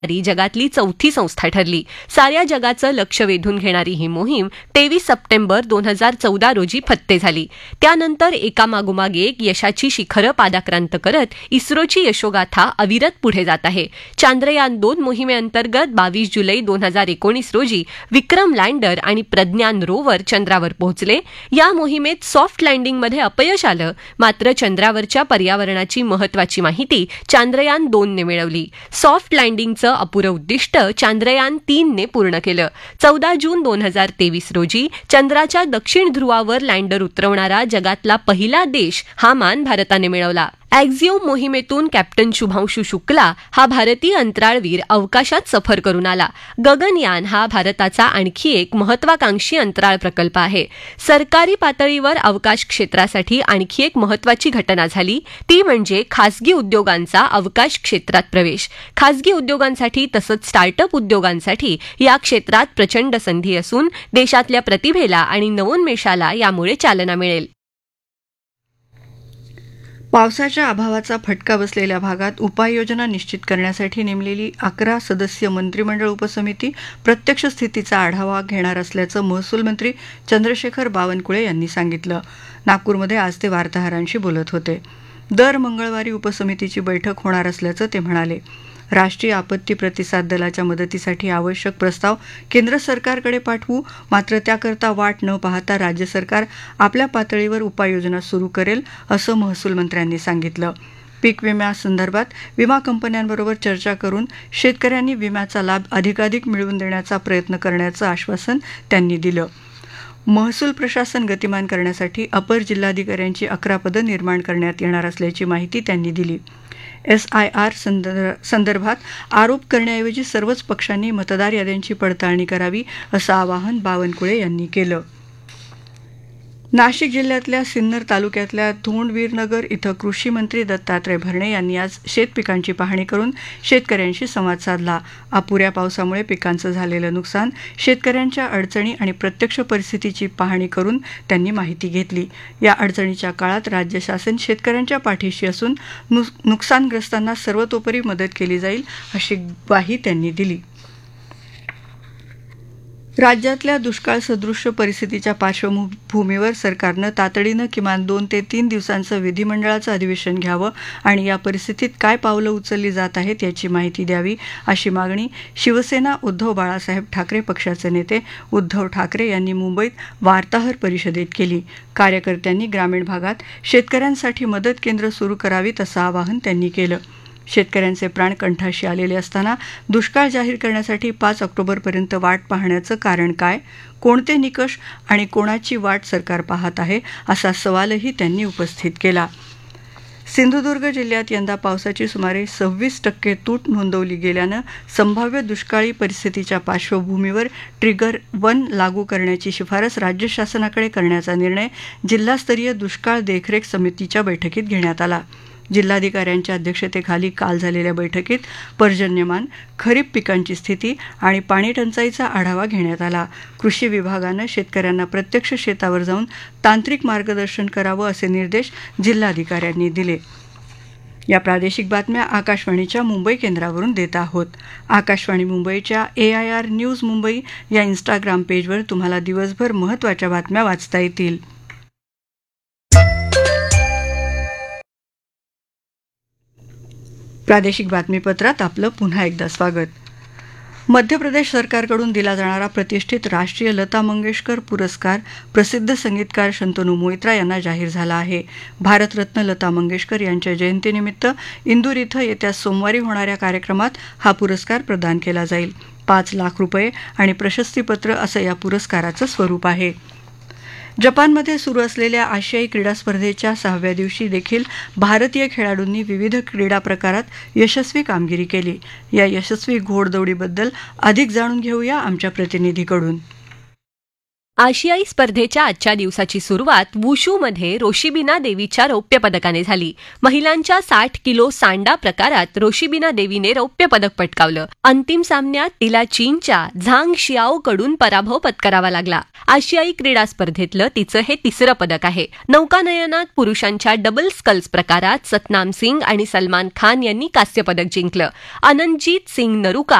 जगातली चौथी संस्था ठरली. साऱ्या जगाचं लक्ष वेधून घेणारी ही मोहीम 23 सप्टेंबर 2014 रोजी फत्ते झाली. त्यानंतर एकामागोमाग एक यशाची शिखरं पादाक्रांत करत इस्रोची यशोगाथा अविरत पुढे जात आहे. चांद्रयान-2 मोहिमेअंतर्गत 22 जुलै 2019 रोजी विक्रम लँडर आणि प्रज्ञान रोवर चंद्रावर पोहोचले. या मोहिमेत सॉफ्ट लँडिंगमध्ये अपयश आलं, मात्र चंद्रावरच्या पर्यावरणाची महत्वाची माहिती चांद्रयान-2ने मिळवली. सॉफ्ट लँडिंगचं अपुरं उद्दिष्ट चांद्रयान-3 ने पूर्ण केलं. 14 जून 2023 रोजी चंद्राच्या दक्षिण ध्रुवावर लँडर उतरवणारा जगातला पहिला देश हा मान भारताने मिळवला. ॲक्झिओम मोहिमेतून कॅप्टन शुभांशु शुक्ला हा भारतीय अंतराळवीर अवकाशात सफर करून आला. गगनयान हा भारताचा आणखी एक महत्वाकांक्षी अंतराळ प्रकल्प आहे. सरकारी पातळीवर अवकाश क्षेत्रासाठी आणखी एक महत्वाची घटना झाली, ती म्हणजे खासगी उद्योगांचा अवकाश क्षेत्रात प्रवेश. खासगी उद्योगांसाठी तसंच स्टार्टअप उद्योगांसाठी या क्षेत्रात प्रचंड संधी असून देशातल्या प्रतिभेला आणि नवोन्मेषाला यामुळे चालना मिळेल. पावसाच्या अभावाचा फटका बसलेल्या भागात उपाययोजना निश्चित करण्यासाठी नेमलेली 11 सदस्यीय मंत्रिमंडळ उपसमिती प्रत्यक्ष स्थितीचा आढावा घेणार असल्याचं महसूल मंत्री चंद्रशेखर बावनकुळे यांनी सांगितलं. नागपूरमध्ये आज ते वार्ताहरांशी बोलत होते. दर मंगळवारी उपसमितीची बैठक होणार असल्याचं ते म्हणाले. राष्ट्रीय आपत्ती प्रतिसाद दलाच्या मदतीसाठी आवश्यक प्रस्ताव केंद्र सरकारकडे पाठवू, मात्र त्याकरता वाट न पाहता राज्य सरकार आपल्या पातळीवर उपाययोजना सुरू करेल, असं महसूल मंत्र्यांनी सांगितलं. पीक विम्यासंदर्भात विमा कंपन्यांबरोबर चर्चा करून शेतकऱ्यांनी विम्याचा लाभ अधिकाधिक मिळवून देण्याचा प्रयत्न करण्याचं आश्वासन त्यांनी दिलं. महसूल प्रशासन गतिमान करण्यासाठी अपर जिल्हाधिकाऱ्यांची 11 पदं निर्माण करण्यात येणार असल्याची माहिती त्यांनी दिली. SIR संदर्भात आरोप करण्याऐवजी सर्वच पक्षांनी मतदार याद्यांची पडताळणी करावी, असं आवाहन बावनकुळे यांनी केलं. नाशिक जिल्ह्यातल्या सिन्नर तालुक्यातल्या धोंडवीरनगर इथं कृषी मंत्री दत्तात्रय भरणे यांनी आज शेतपिकांची पाहणी करून शेतकऱ्यांशी संवाद साधला. अपुऱ्या पावसामुळे पिकांचं झालेलं नुकसान, शेतकऱ्यांच्या अडचणी आणि प्रत्यक्ष परिस्थितीची पाहणी करून त्यांनी माहिती घेतली. या अडचणीच्या काळात राज्य शासन शेतकऱ्यांच्या पाठीशी असून नुकसानग्रस्तांना सर्वतोपरी मदत केली जाईल, अशी ग्वाही त्यांनी दिली. राज्यातल्या दुष्काळ सदृश्य परिस्थितीच्या पार्श्वभूमीवर सरकारनं तातडीनं किमान 2 ते 3 दिवसांचं विधिमंडळाचं अधिवेशन घ्यावं आणि या परिस्थितीत काय पावलं उचलली जात आहेत याची माहिती द्यावी, अशी मागणी शिवसेना उद्धव बाळासाहेब ठाकरे पक्षाचे नेते उद्धव ठाकरे यांनी मुंबईत वार्ताहर परिषदेत केली. कार्यकर्त्यांनी ग्रामीण भागात शेतकऱ्यांसाठी मदत केंद्र सुरू करावीत, असं आवाहन त्यांनी केलं. शेतकऱ्यांचे प्राण कंठाशी आलेले असताना दुष्काळ जाहीर करण्यासाठी 5 ऑक्टोबरपर्यंत वाट पाहण्याचं कारण काय? कोणते निकष आणि कोणाची वाट सरकार पाहत आहे, असा सवालही त्यांनी उपस्थित केला. सिंधुदुर्ग जिल्ह्यात यंदा पावसाची सुमारे 26% तूट नोंदवली गेल्यानं संभाव्य दुष्काळी परिस्थितीच्या पार्श्वभूमीवर ट्रिगर 1 लागू करण्याची शिफारस राज्य शासनाकडे करण्याचा निर्णय जिल्हास्तरीय दुष्काळ देखरेख समितीच्या बैठकीत घेण्यात आला. जिल्हाधिकाऱ्यांच्या अध्यक्षतेखाली काल झालेल्या बैठकीत पर्जन्यमान, खरीप पिकांची स्थिती आणि पाणी टंचाईचा आढावा घेण्यात आला. कृषी विभागानं शेतकऱ्यांना प्रत्यक्ष शेतावर जाऊन तांत्रिक मार्गदर्शन करावं, असे निर्देश जिल्हाधिकाऱ्यांनी दिले. या प्रादेशिक बातम्या आकाशवाणीच्या मुंबई केंद्रावरून देत आहोत. आकाशवाणी मुंबईच्या AIR न्यूज मुंबई या इंस्टाग्राम पेजवर तुम्हाला दिवसभर महत्त्वाच्या बातम्या वाचता येतील. प्रादेशिक बातमीपत्रात आपलं पुन्हा एकदा स्वागत. मध्य प्रदेश सरकारकडून दिला जाणारा प्रतिष्ठित राष्ट्रीय लता मंगेशकर पुरस्कार प्रसिद्ध संगीतकार शंतनू मोहित्रा यांना जाहीर झाला आहे. भारतरत्न लता मंगेशकर यांच्या जयंतीनिमित्त इंदूर इथं येत्या सोमवारी होणाऱ्या कार्यक्रमात हा पुरस्कार प्रदान केला जाईल. 5 लाख रुपये आणि प्रशस्तीपत्र असं या पुरस्काराचं स्वरूप आहे. जपानमध्ये सुरू असलेल्या आशियाई क्रीडा स्पर्धेच्या 6व्या दिवशी देखील भारतीय खेळाडूंनी विविध क्रीडा प्रकारात यशस्वी कामगिरी केली. या यशस्वी घोडदौडीबद्दल अधिक जाणून घेऊया आमच्या प्रतिनिधीकडून. आशियाई स्पर्धेच्या आजच्या दिवसाची सुरुवात वुशूमध्ये रोशिबिना देवीच्या रौप्य पदकाने झाली. महिलांच्या 60 किलो सांडा प्रकारात रोशिबिना देवीने रौप्य पदक पटकावलं. अंतिम सामन्यात तिला चीनच्या झांग शियाओकडून पराभव पत्करावा लागला. आशियाई क्रीडा स्पर्धेतलं तिचं हे तिसरं पदक आहे. नौकानयनात पुरुषांच्या डबल स्कल्स प्रकारात सतनाम सिंग आणि सलमान खान यांनी कांस्य पदक जिंकलं. अनंतजीत सिंग नरुका